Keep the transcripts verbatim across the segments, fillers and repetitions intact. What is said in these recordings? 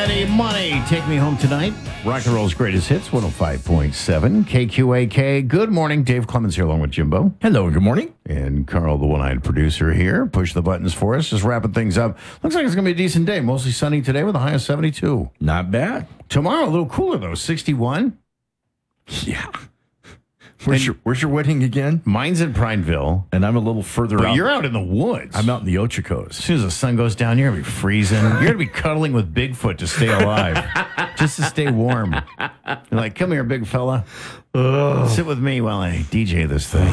Eddie Money. Take me home tonight. Rock and roll's greatest hits, one oh five point seven K Q A K. Good morning. Dave Clemens here along with Jimbo. Hello, good morning. And Carl, the one-eyed producer here. Push the buttons for us. Just wrapping things up. Looks like it's going to be a decent day. Mostly sunny today with a high of seventy-two. Not bad. Tomorrow, a little cooler, though. sixty-one. Yeah. Where's your, where's your wedding again? Mine's in Prineville. And I'm a little further but out. But you're out in the woods. I'm out in the Ochocos. As soon as the sun goes down, you're going to be freezing. You're going to be cuddling with Bigfoot to stay alive. Just to stay warm. You're like, come here, big fella. Ugh. Sit with me while I D J this thing.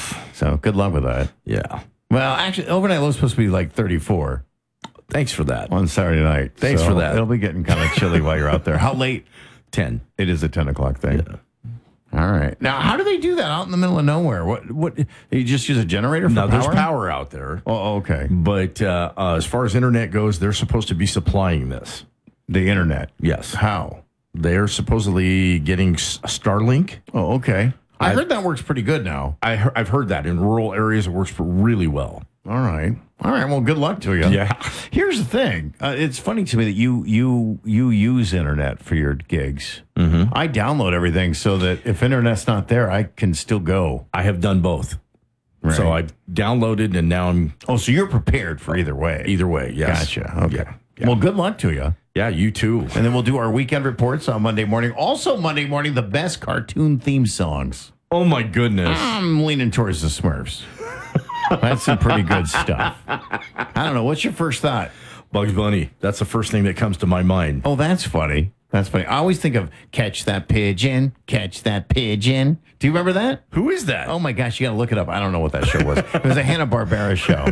So good luck with that. Yeah. Well, actually, overnight low is supposed to be like thirty-four. Thanks for that. On Saturday night. Thanks so for that. It'll be getting kind of chilly while you're out there. How late? ten. It is a ten o'clock thing. Yeah. All right. Now, how do they do that out in the middle of nowhere? What? What? You just use a generator for now, power? There's power out there. Oh, okay. But uh, uh, as far as internet goes, they're supposed to be supplying this. The internet? Yes. How? They're supposedly getting Starlink. Oh, okay. I I've, heard that works pretty good now. I he- I've heard that in rural areas it works really well. All right. All right. Well, good luck to you. Yeah. Here's the thing. Uh, it's funny to me that you you you use internet for your gigs. Mm-hmm. I download everything so that if internet's not there, I can still go. I have done both. Right. So I downloaded and now I'm... Oh, so you're prepared for either way. Either way, yes. Gotcha. Okay. Yeah. Yeah. Well, good luck to you. Yeah, you too. And then we'll do our weekend reports on Monday morning. Also, Monday morning, the best cartoon theme songs. Oh, my goodness. I'm leaning towards the Smurfs. That's some pretty good stuff. I don't know. What's your first thought? Bugs Bunny. That's the first thing that comes to my mind. Oh, that's funny. That's funny. I always think of Catch That Pigeon, Catch That Pigeon. Do you remember that? Who is that? Oh, my gosh. You got to look it up. I don't know what that show was. It was a Hanna-Barbera show.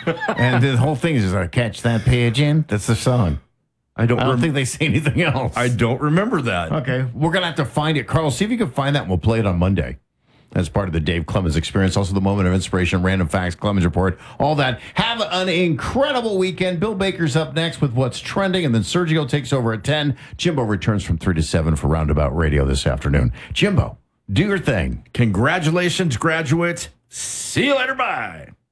And the whole thing is just like, Catch That Pigeon. That's the song. I don't, I don't rem- think they say anything else. I don't remember that. Okay. We're going to have to find it. Carl, see if you can find that and we'll play it on Monday. As part of the Dave Clemens experience. Also the moment of inspiration, random facts, Clemens Report, all that. Have an incredible weekend. Bill Baker's up next with what's trending, and then Sergio takes over at ten. Jimbo returns from three to seven for Roundabout Radio this afternoon. Jimbo, do your thing. Congratulations, graduates. See you later. Bye.